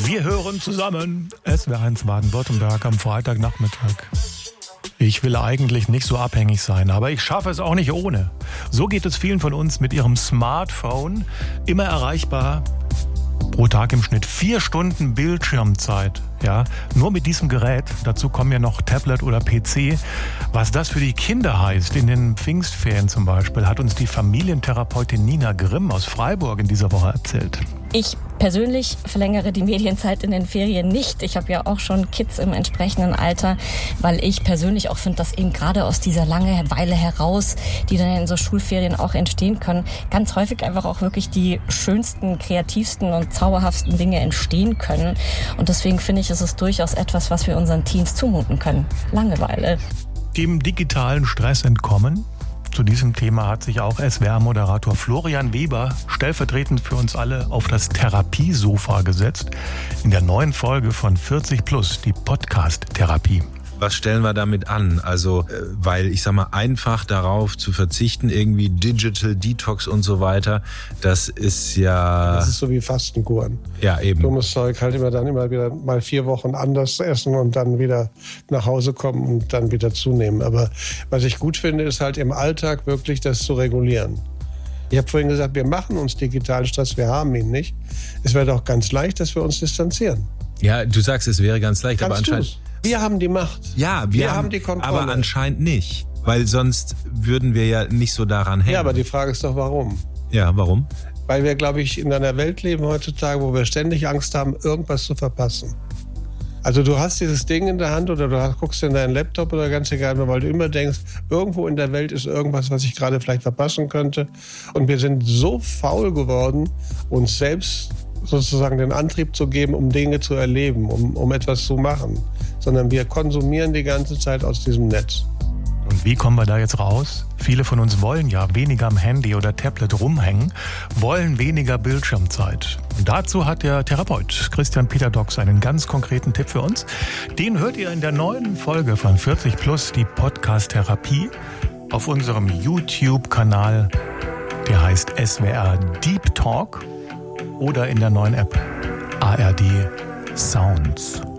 Wir hören zusammen SWR1 Baden-Württemberg am Freitagnachmittag. Ich will eigentlich nicht so abhängig sein, aber ich schaffe es auch nicht ohne. So geht es vielen von uns mit ihrem Smartphone, immer erreichbar. Pro Tag im Schnitt 4 Stunden Bildschirmzeit. Ja, nur mit diesem Gerät. Dazu kommen ja noch Tablet oder PC. Was das für die Kinder heißt, in den Pfingstferien zum Beispiel, hat uns die Familientherapeutin Nina Grimm aus Freiburg in dieser Woche erzählt. Ich persönlich verlängere die Medienzeit in den Ferien nicht. Ich habe ja auch schon Kids im entsprechenden Alter, weil ich persönlich auch finde, dass eben gerade aus dieser Langeweile heraus, die dann in so Schulferien auch entstehen können, ganz häufig einfach auch wirklich die schönsten, kreativsten und zauberhaften Dinge entstehen können. Und deswegen finde ich, ist es durchaus etwas, was wir unseren Teens zumuten können. Langeweile. Dem digitalen Stress entkommen? Zu diesem Thema hat sich auch SWR-Moderator Florian Weber stellvertretend für uns alle auf das Therapiesofa gesetzt. In der neuen Folge von 40+, die Podcast-Therapie. Was stellen wir damit an? Also, weil ich sag mal, einfach darauf zu verzichten, irgendwie Digital Detox und so weiter, das ist ja... Das ist so wie Fastenkuren. Ja, eben. Dummes Zeug, halt immer wieder mal 4 Wochen anders essen und dann wieder nach Hause kommen und dann wieder zunehmen. Aber was ich gut finde, ist halt im Alltag wirklich das zu regulieren. Ich habe vorhin gesagt, wir machen uns digitalen Stress, wir haben ihn nicht. Es wäre doch ganz leicht, dass wir uns distanzieren. Ja, du sagst, es wäre ganz leicht, aber anscheinend... Wir haben die Macht. Ja, wir haben die Kontrolle. Aber anscheinend nicht. Weil sonst würden wir ja nicht so daran hängen. Ja, aber die Frage ist doch, warum? Ja, warum? Weil wir, glaube ich, in einer Welt leben heutzutage, wo wir ständig Angst haben, irgendwas zu verpassen. Also du hast dieses Ding in der Hand oder du guckst in deinen Laptop oder ganz egal, weil du immer denkst, irgendwo in der Welt ist irgendwas, was ich gerade vielleicht verpassen könnte. Und wir sind so faul geworden, uns selbst sozusagen den Antrieb zu geben, um Dinge zu erleben, um etwas zu machen. Sondern wir konsumieren die ganze Zeit aus diesem Netz. Und wie kommen wir da jetzt raus? Viele von uns wollen ja weniger am Handy oder Tablet rumhängen, wollen weniger Bildschirmzeit. Und dazu hat der Therapeut Christian Peter Dox einen ganz konkreten Tipp für uns. Den hört ihr in der neuen Folge von 40+, die Podcast-Therapie, auf unserem YouTube-Kanal. Der heißt SWR Deep Talk oder in der neuen App ARD Sounds.